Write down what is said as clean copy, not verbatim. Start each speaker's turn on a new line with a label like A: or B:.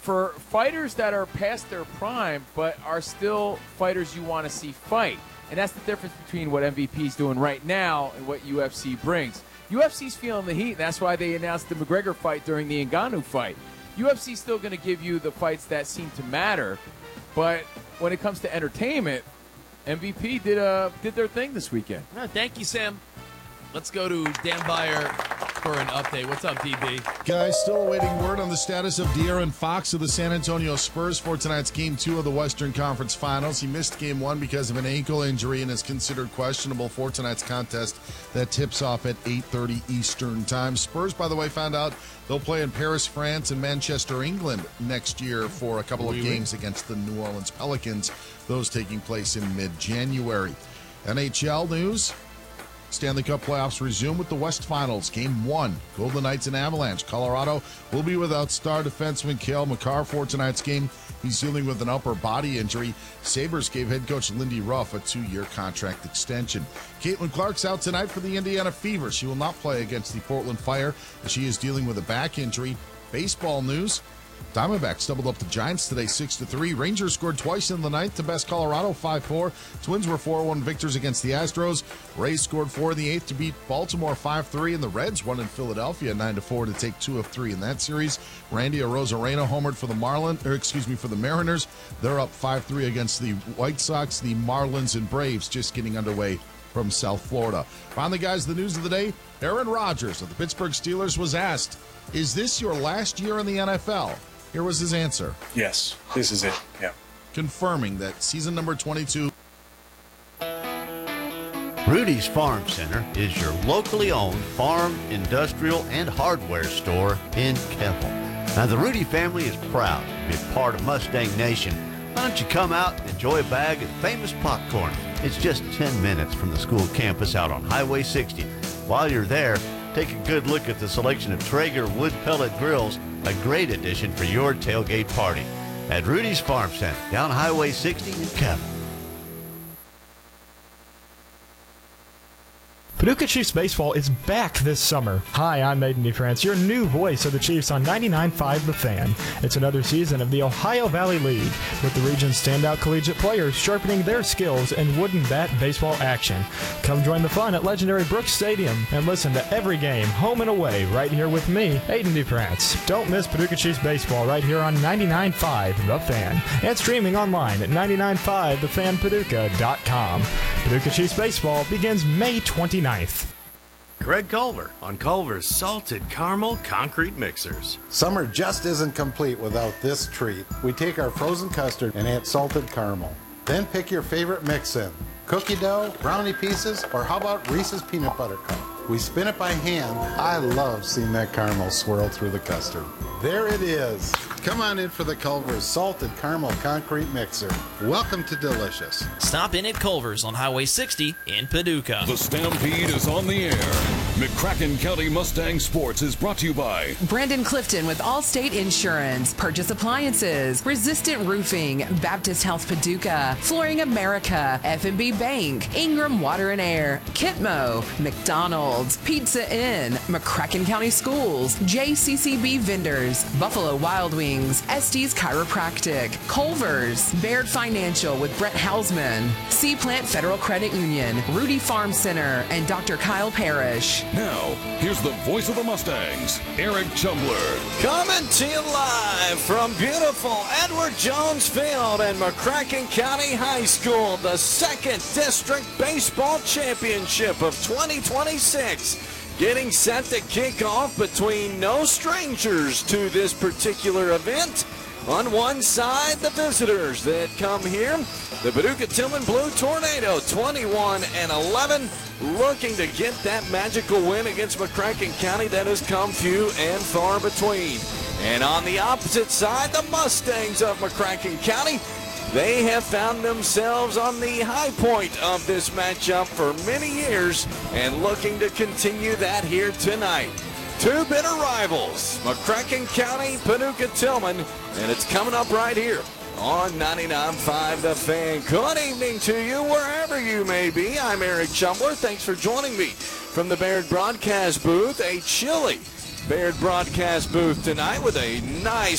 A: for fighters that are past their prime but are still fighters you want to see fight. And that's the difference between what MVP is doing right now and what UFC brings. UFC's feeling the heat, and that's why they announced the McGregor fight during the Ngannou fight. UFC's still going to give you the fights that seem to matter, but when it comes to entertainment, MVP did their thing this weekend.
B: Thank you, Sam. Let's go to Dan Beyer for an update. What's up, DB?
C: Guys, still awaiting word on the status of De'Aaron Fox of the San Antonio Spurs for tonight's Game 2 of the Western Conference Finals. He missed Game 1 because of an ankle injury and is considered questionable for tonight's contest that tips off at 8:30 Eastern Time. Spurs, by the way, found out they'll play in Paris, France, and Manchester, England next year for a couple of games against the New Orleans Pelicans, those taking place in mid-January. NHL news. Stanley Cup playoffs resume with the West Finals. Game 1, Golden Knights and Avalanche. Colorado will be without star defenseman Cale Makar for tonight's game. He's dealing with an upper body injury. Sabres gave head coach Lindy Ruff a 2-year contract extension. Caitlin Clark's out tonight for the Indiana Fever. She will not play against the Portland Fire as she is dealing with a back injury. Baseball news. Diamondbacks doubled up the Giants today 6-3. Rangers scored twice in the ninth to best Colorado 5-4. Twins were 4-1 victors against the Astros. Rays scored 4 in the eighth to beat Baltimore 5-3, and the Reds won in Philadelphia 9-4 to take 2 of 3 in that series. Randy Arozarena homered for the Mariners. They're up 5-3 against the White Sox. The Marlins and Braves just getting underway from South Florida. Finally, guys, the news of the day. Aaron Rodgers of the Pittsburgh Steelers was asked, "Is this your last year in the NFL?" Here was his answer.
D: Yes, this is it, yeah.
C: Confirming that season number 22.
E: Rudy's Farm Center is your locally owned farm, industrial, and hardware store in Keppel. Now, the Rudy family is proud to be a part of Mustang Nation. Why don't you come out and enjoy a bag of famous popcorn? It's just 10 minutes from the school campus out on Highway 60. While you're there, take a good look at the selection of Traeger wood pellet grills, a great addition for your tailgate party. At Rudy's Farm Center, down Highway 60 in Keppel.
F: Paducah Chiefs baseball is back this summer. Hi, I'm Aiden DeFrance, your new voice of the Chiefs on 99.5 The Fan. It's another season of the Ohio Valley League, with the region's standout collegiate players sharpening their skills in wooden bat baseball action. Come join the fun at legendary Brooks Stadium and listen to every game, home and away, right here with me, Aiden DeFrance. Don't miss Paducah Chiefs baseball right here on 99.5 The Fan, and streaming online at 995thefanpaducah.com. Paducah Chiefs baseball begins May 29th.
G: Greg Culver on Culver's Salted Caramel Concrete Mixers.
H: Summer just isn't complete without this treat. We take our frozen custard and add salted caramel. Then pick your favorite mix in. Cookie dough, brownie pieces, or how about Reese's Peanut Butter Cup? We spin it by hand. I love seeing that caramel swirl through the custard. There it is. Come on in for the Culver's Salted Caramel Concrete Mixer. Welcome to Delicious.
I: Stop in at Culver's on Highway 60 in Paducah.
J: The Stampede is on the air. McCracken County Mustang Sports is brought to you by
K: Brandon Clifton with Allstate Insurance, Purchase Appliances, Resistant Roofing, Baptist Health Paducah, Flooring America, F&B Bank, Ingram Water and Air, Kitmo, McDonald's, Pizza Inn, McCracken County Schools, JCCB Vendors, Buffalo Wild Wings, Estes Chiropractic, Culver's, Baird Financial with Brett Hausman, Sea Plant Federal Credit Union, Rudy Farm Center, and Dr. Kyle Parrish.
J: Now, here's the voice of the Mustangs, Eric Chumbler.
L: Coming to you live from beautiful Edward Jones Field and McCracken County High School, the 2nd District Baseball Championship of 2026. Getting set to kick off between no strangers to this particular event. On one side, the visitors that come here, the Paducah Tillman Blue Tornado, 21-11, looking to get that magical win against McCracken County that has come few and far between. And on the opposite side, the Mustangs of McCracken County, they have found themselves on the high point of this matchup for many years and looking to continue that here tonight. Two bitter rivals, McCracken County, Paducah Tillman, and it's coming up right here on 99.5 The Fan. Good evening to you wherever you may be. I'm Eric Chumbler. Thanks for joining me from the Baird Broadcast booth. A chilly Baird Broadcast booth tonight with a nice